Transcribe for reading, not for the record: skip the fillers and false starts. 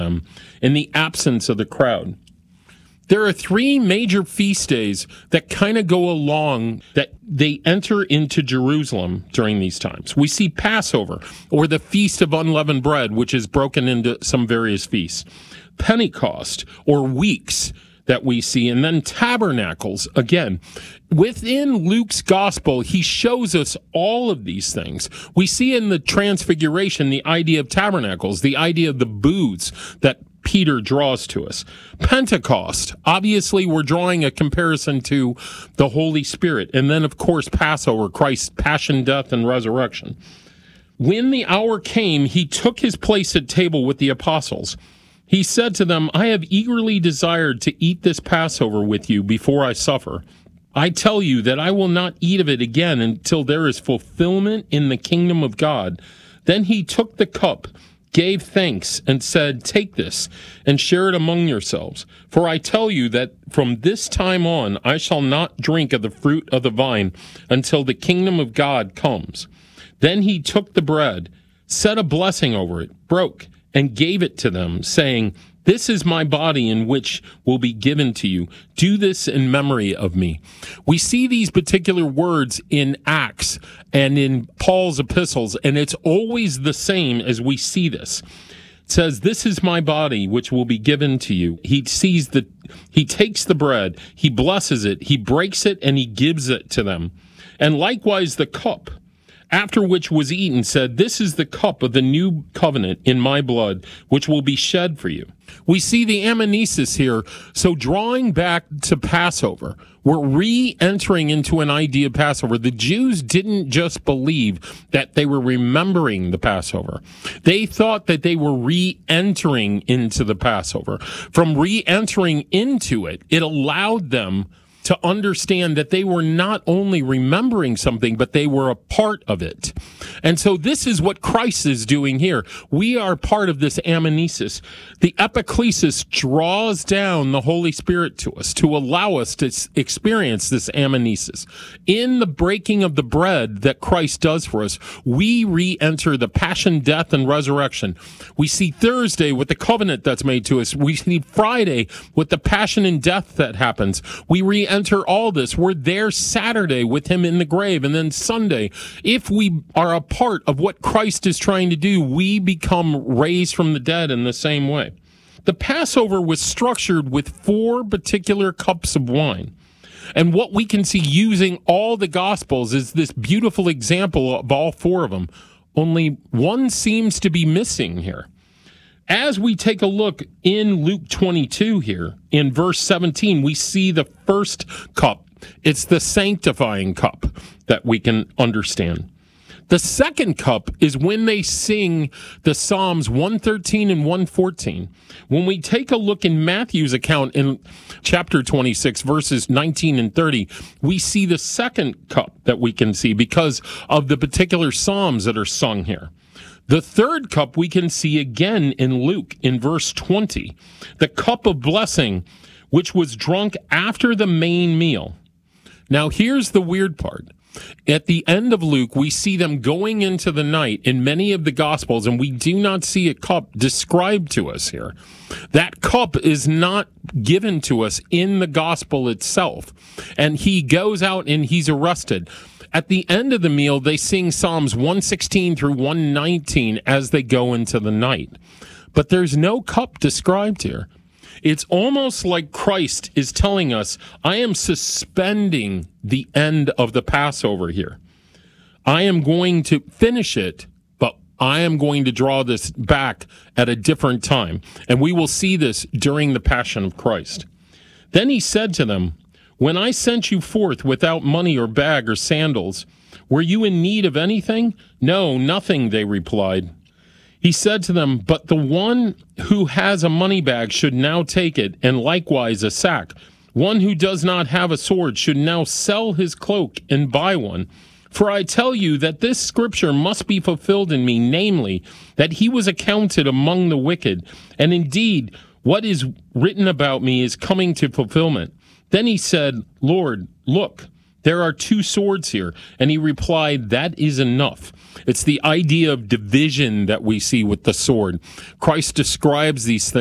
in the absence of the crowd. There are three major feast days that kind of go along, that they enter into Jerusalem during these times. We see Passover, or the Feast of Unleavened Bread, which is broken into some various feasts. Pentecost, or weeks, that we see, and then tabernacles. Again, within Luke's gospel, he shows us all of these things. We see in the Transfiguration the idea of tabernacles, the idea of the booths that Peter draws to us. Pentecost, obviously we're drawing a comparison to the Holy Spirit. And then, of course, Passover, Christ's passion, death, and resurrection. When the hour came, he took his place at table with the apostles. He said to them, I have eagerly desired to eat this Passover with you before I suffer. I tell you that I will not eat of it again until there is fulfillment in the kingdom of God. Then he took the cup, gave thanks, and said, take this and share it among yourselves. For I tell you that from this time on I shall not drink of the fruit of the vine until the kingdom of God comes. Then he took the bread, said a blessing over it, broke, and gave it to them, saying, this is my body in which will be given to you. Do this in memory of me. We see these particular words in Acts and in Paul's epistles, and it's always the same as we see this. It says, this is my body which will be given to you. He takes the bread, he blesses it, he breaks it, and he gives it to them. And likewise the cup, after which was eaten, said, this is the cup of the new covenant in my blood, which will be shed for you. We see the amnesis here. So drawing back to Passover, we're re-entering into an idea of Passover. The Jews didn't just believe that they were remembering the Passover. They thought that they were re-entering into the Passover. From re-entering into it, it allowed them to understand that they were not only remembering something, but they were a part of it. And so this is what Christ is doing here. We are part of this amnesis. The epiclesis draws down the Holy Spirit to us to allow us to experience this amnesis. In the breaking of the bread that Christ does for us, we re-enter the passion, death, and resurrection. We see Thursday with the covenant that's made to us. We see Friday with the passion and death that happens. We re-enter all this. We're there Saturday with him in the grave. And then Sunday, if we are a part of what Christ is trying to do, we become raised from the dead in the same way. The Passover was structured with 4 particular cups of wine. And what we can see using all the Gospels is this beautiful example of all 4 of them. Only one seems to be missing here. As we take a look in Luke 22 here, in verse 17, we see the first cup. It's the sanctifying cup that we can understand. The second cup is when they sing the Psalms 113 and 114. When we take a look in Matthew's account in chapter 26, verses 19 and 30, we see the second cup that we can see because of the particular Psalms that are sung here. The third cup we can see again in Luke in verse 20, the cup of blessing, which was drunk after the main meal. Now here's the weird part. At the end of Luke, we see them going into the night in many of the Gospels, and we do not see a cup described to us here. That cup is not given to us in the Gospel itself. And he goes out and he's arrested. At the end of the meal, they sing Psalms 116 through 119 as they go into the night. But there's no cup described here. It's almost like Christ is telling us, I am suspending the end of the Passover here. I am going to finish it, but I am going to draw this back at a different time. And we will see this during the Passion of Christ. Then he said to them, when I sent you forth without money or bag or sandals, were you in need of anything? No, nothing, they replied. He said to them, but the one who has a money bag should now take it, and likewise a sack. One who does not have a sword should now sell his cloak and buy one. For I tell you that this scripture must be fulfilled in me, namely, that he was accounted among the wicked. And indeed, what is written about me is coming to fulfillment. Then he said, Lord, look, There are two swords here. And he replied, that is enough. It's the idea of division that we see with the sword. Christ describes these things